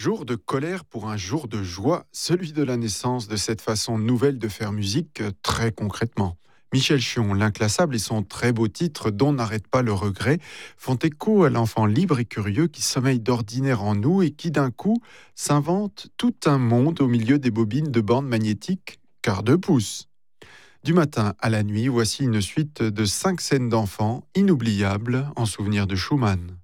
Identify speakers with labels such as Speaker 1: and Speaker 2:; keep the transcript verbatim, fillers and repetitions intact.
Speaker 1: Jour de colère pour un jour de joie, celui de la naissance de cette façon nouvelle de faire musique, euh, très concrètement. Michel Chion, l'inclassable et son très beau titre dont n'arrête pas le regret font écho à l'enfant libre et curieux qui sommeille d'ordinaire en nous et qui d'un coup s'invente tout un monde au milieu des bobines de bandes magnétiques quart de pouce. Du matin à la nuit, voici une suite de cinq scènes d'enfants inoubliables en souvenir de Schumann.